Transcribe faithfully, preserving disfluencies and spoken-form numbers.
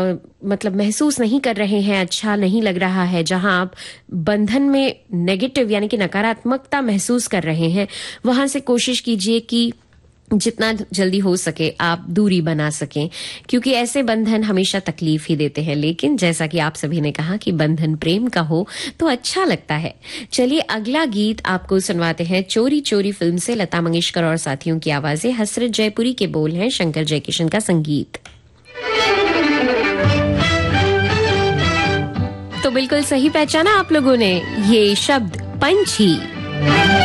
मतलब महसूस नहीं कर रहे हैं, अच्छा नहीं लग रहा है, जहां आप बंधन में नेगेटिव यानी कि नकारात्मकता महसूस कर रहे हैं, वहां से कोशिश कीजिए कि जितना जल्दी हो सके आप दूरी बना सकें, क्योंकि ऐसे बंधन हमेशा तकलीफ ही देते हैं। लेकिन जैसा कि आप सभी ने कहा कि बंधन प्रेम का हो तो अच्छा लगता है। चलिए अगला गीत आपको सुनवाते हैं चोरी चोरी फिल्म से, लता मंगेशकर और साथियों की आवाजें, हसरत जयपुरी के बोल हैं, शंकर जयकिशन का संगीत। तो बिल्कुल सही पहचाना आप लोगों ने, ये शब्द पंछी।